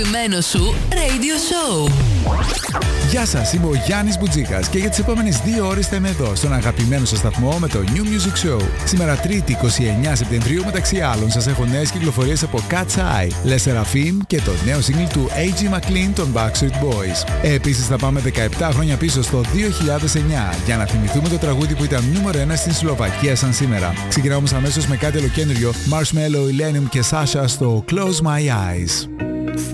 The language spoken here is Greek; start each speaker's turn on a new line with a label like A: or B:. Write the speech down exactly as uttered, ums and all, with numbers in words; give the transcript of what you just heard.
A: Αγαπημένο σου Radio Show.
B: Γεια σας, είμαι ο Γιάννης Μπουτζίκας και για τις επόμενες δύο ώρες θα είμαι εδώ στον αγαπημένο σας σταθμό με το New Music Show. Σήμερα Τρίτη είκοσι εννέα Σεπτεμβρίου, μεταξύ άλλων σας έχω νέες κυκλοφορίες από Cat's Eye, Le Seraphim και το νέο single του έι τζι McLean των Backstreet Boys. Επίσης θα πάμε δεκαεπτά χρόνια πίσω στο δύο χιλιάδες εννέα για να θυμηθούμε το τραγούδι που ήταν νούμερο ένα στην Σλοβακία σαν σήμερα. Ξεκινάμε όμως αμέσως με κάτι ολοκένουργιο, Marshmello, Illenium και Sasha στο Close My Eyes.